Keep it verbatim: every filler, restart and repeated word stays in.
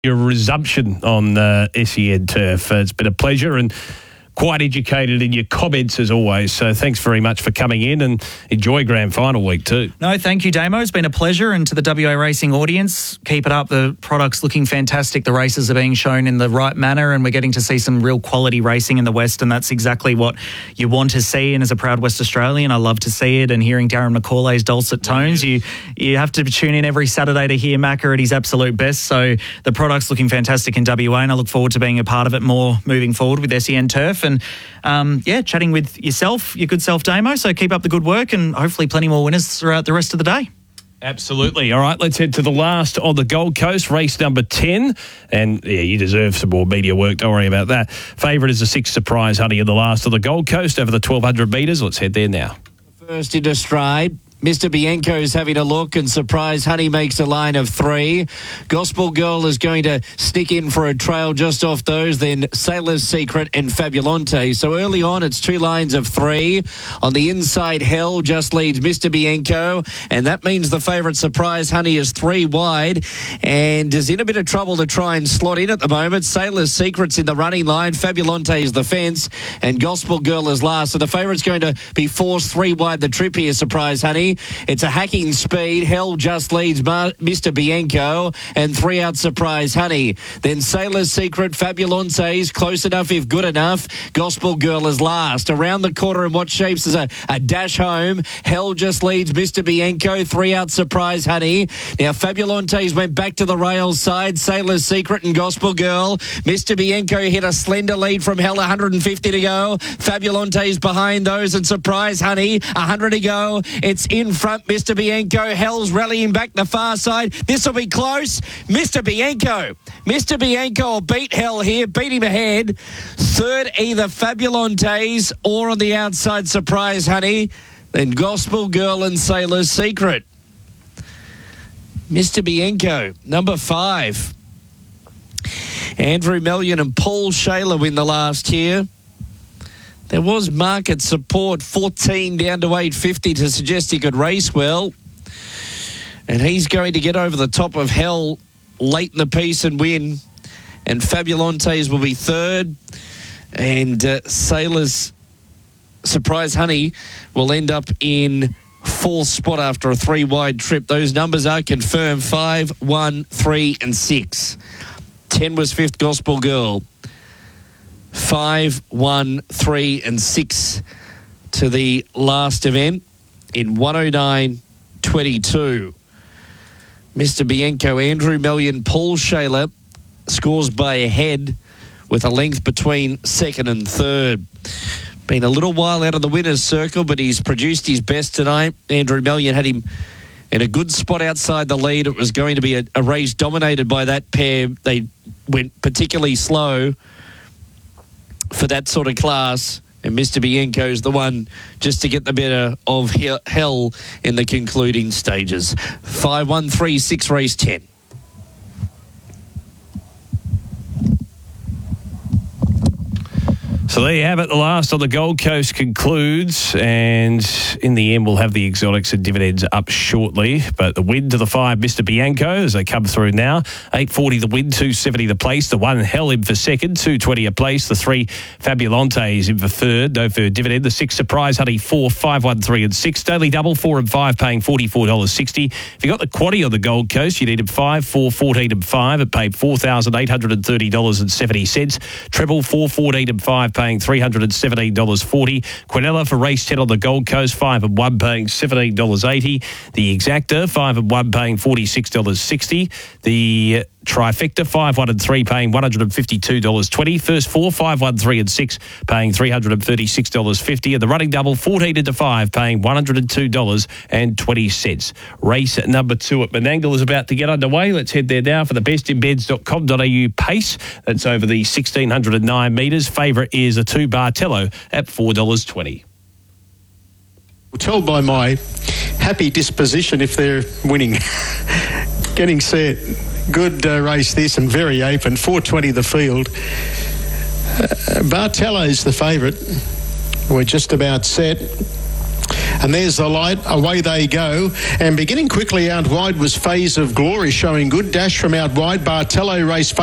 your resumption on uh, S E N Turf. Uh, it's been a pleasure and quite educated in your comments as always. So thanks very much for coming in and enjoy Grand Final week too. No, thank you, Damo. It's been a pleasure. And to the W A Racing audience, keep it up. The product's looking fantastic. The races are being shown in the right manner and we're getting to see some real quality racing in the West, and that's exactly what you want to see. And as a proud West Australian, I love to see it. And hearing Darren McCauley's dulcet tones, you you have to tune in every Saturday to hear Macca at his absolute best. So the product's looking fantastic in W A and I look forward to being a part of it more moving forward with S E N Turf. And um, yeah, chatting with yourself, your good self, Damo. So keep up the good work and hopefully plenty more winners throughout the rest of the day. Absolutely. All right, let's head to the last on the Gold Coast, race number ten. And, yeah, you deserve some more media work. Don't worry about that. Favourite is the six Surprise Honey in the last of the Gold Coast over the twelve hundred metres. Let's head there now. First into stride. Mister Bianco's having a look, and Surprise Honey makes a line of three. Gospel Girl is going to sneak in for a trail just off those, then Sailor's Secret and Fabulante. So early on, it's two lines of three. On the inside, Hell just leads Mister Bianco, and that means the favourite Surprise Honey is three wide and is in a bit of trouble to try and slot in at the moment. Sailor's Secret's in the running line, Fabulante is the fence, and Gospel Girl is last. So the favourite's going to be forced three wide the trip here, Surprise Honey. It's a hacking speed. Hell just leads Ma- Mister Bianco and three out Surprise Honey. Then Sailor's Secret, Fabulante's close enough if good enough. Gospel Girl is last. Around the corner in what shapes is a, a dash home. Hell just leads Mister Bianco, three out Surprise Honey. Now Fabulante's went back to the rails side. Sailor's Secret and Gospel Girl. Mister Bianco hit a slender lead from Hell, one hundred fifty to go. Fabulante's behind those and Surprise Honey, one hundred to go. It's in front, Mister Bianco. Hell's rallying back the far side. This will be close. Mister Bianco. Mister Bianco will beat Hell here, beat him ahead. Third, either Fabulante's or on the outside, Surprise Honey. Then Gospel Girl and Sailor's Secret. Mister Bianco, number five. Andrew Mellion and Paul Shaler win the last here. There was market support, fourteen down to eight fifty to suggest he could race well. And he's going to get over the top of Hell late in the piece and win. And Fabulante's will be third. And uh, Sailor's Surprise Honey will end up in fourth spot after a three-wide trip. Those numbers are confirmed, five, one, three and six. ten was fifth, Gospel Girl. Five, one, three, and six to the last event in one oh nine twenty-two. Mister Bianco, Andrew Mellion, Paul Shaler scores by a head with a length between second and third. Been a little while out of the winner's circle, but he's produced his best tonight. Andrew Mellion had him in a good spot outside the lead. It was going to be a, a race dominated by that pair. They went particularly slow for that sort of class, and Mister Bianco's the one just to get the better of Hell in the concluding stages. five, one, three, six, race ten. So there you have it. The last on the Gold Coast concludes, and in the end, we'll have the exotics and dividends up shortly. But the win to the five, Mister Bianco, as they come through now. eight forty the win, two seventy the place. The one, Hell in for second, two twenty a place. The three, Fabulante is in for third, no third dividend. The six, Surprise Honey, four, five, one, three and six. Daily double, four and five, paying forty-four dollars sixty. If you got the quaddie on the Gold Coast, you needed five, four, fourteen and five. It paid four thousand eight hundred thirty dollars seventy. Treble, four, fourteen and five, paying three hundred seventeen dollars forty. Quinella for race ten on the Gold Coast, five and one, paying seventeen dollars eighty. The Exacta, five and one, paying forty-six dollars sixty. The Trifecta, five, one and three, paying one hundred fifty-two dollars twenty. First four, five, one, three and six, paying three hundred thirty-six dollars fifty. And the running double, fourteen into five, paying one hundred two dollars twenty. Race number two at Menangle is about to get underway. Let's head there now for the best in beds dot com dot a u pace. That's over the one thousand six hundred nine metres. Favourite is a two Bartello at four dollars twenty. We'll tell by my happy disposition if they're winning. Getting set. Good uh, race this and very open. four twenty the field. Uh, Bartello's the favourite. We're just about set. And there's the light. Away they go. And beginning quickly out wide was Phase of Glory, showing good dash from out wide. Bartello race